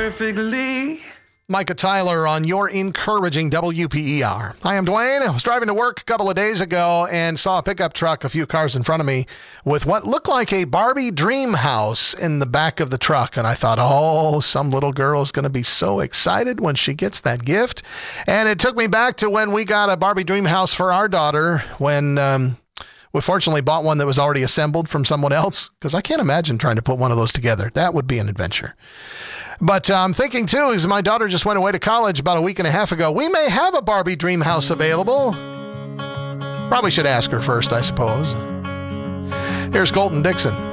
perfectly. Micah Tyler on your encouraging WPER. Hi, I'm Dwayne. I was driving to work a couple of days ago and saw a pickup truck a few cars in front of me with what looked like a Barbie dream house in the back of the truck. And I thought, oh, some little girl is going to be so excited when she gets that gift. And it took me back to when we got a Barbie dream house for our daughter when we fortunately bought one that was already assembled from someone else, because I can't imagine trying to put one of those together. That would be an adventure. But I'm thinking, too, is my daughter just went away to college about a week and a half ago. We may have a Barbie dream house available. Probably should ask her first, I suppose. Here's Colton Dixon.